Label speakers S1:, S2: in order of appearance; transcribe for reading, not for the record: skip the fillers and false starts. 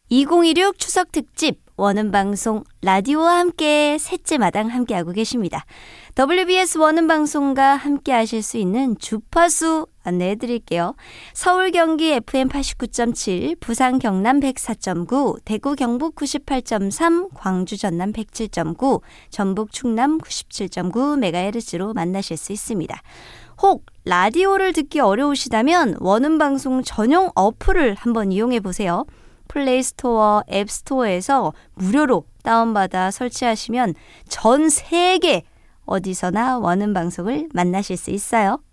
S1: 2016 추석 특집 원음방송 라디오와 함께 셋째 마당 함께하고 계십니다. WBS 원음방송과 함께 하실 수 있는 주파수 안내해 드릴게요. 서울 경기 FM 89.7, 부산 경남 104.9, 대구 경북 98.3, 광주 전남 107.9, 전북 충남 97.9MHz로 만나실 수 있습니다. 혹 라디오를 듣기 어려우시다면 원음방송 전용 어플을 한번 이용해 보세요. 플레이스토어, 앱스토어에서 무료로 다운받아 설치하시면 전 세계 어디서나 원음방송을 만나실 수 있어요.